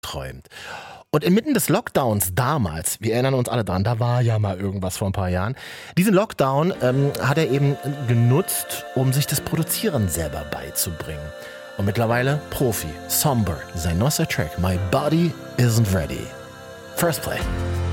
geträumt. Und inmitten des Lockdowns damals, wir erinnern uns alle dran, da war ja mal irgendwas vor ein paar Jahren, diesen Lockdown hat er eben genutzt, um sich das Produzieren selber beizubringen. Und mittlerweile Profi, Somber, sein neuester Track, My Body Isn't Ready. First Play.